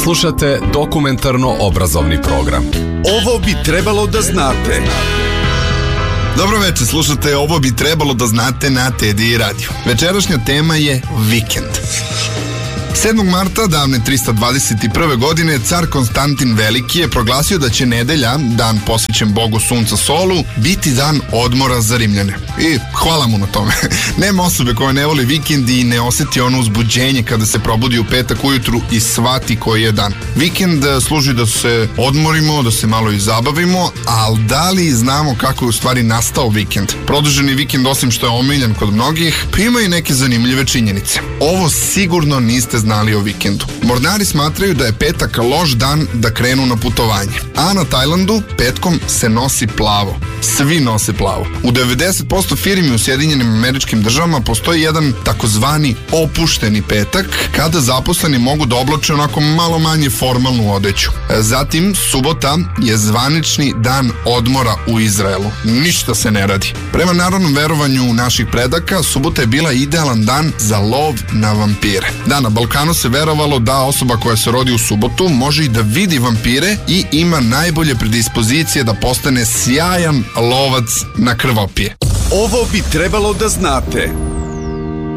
Slušate dokumentarno-obrazovni program. Ovo bi trebalo da znate. Dobro večer, slušate Ovo bi trebalo da znate na TDI Radio. Večerašnja tema je vikend. 7. marta davne 321. godine car Konstantin Veliki je proglasio da će nedelja, dan posvećen bogu sunca Solu, biti dan odmora za Rimljane. I hvala mu na tome. Nema osobe koja ne voli vikend i ne oseti ono uzbuđenje kada se probudi u petak ujutru i shvati koji je dan. Vikend služi da se odmorimo, da se malo i zabavimo, ali da li znamo kako je u stvari nastao vikend? Produženi vikend, osim što je omiljan kod mnogih, pa ima i neke zanimljive činjenice. Ovo sigurno niste znali o vikendu. Mornari smatraju da je petak loš dan da krenu na putovanje. A na Tajlandu petkom se nosi plavo. Svi nose plavo. U 90% firmi u Sjedinjenim Američkim Državama postoji jedan takozvani opušteni petak, kada zaposleni mogu da oblače onako malo manje formalnu odeću. Zatim, subota je zvanični dan odmora u Izraelu. Ništa se ne radi. Prema narodnom verovanju naših predaka, subota je bila idealan dan za lov na vampire. Da, na Balkanu se verovalo da osoba koja se rodi u subotu može i da vidi vampire i ima najbolje predispozicije da postane sjajan lovac na krvopije. Ovo bi trebalo da znate.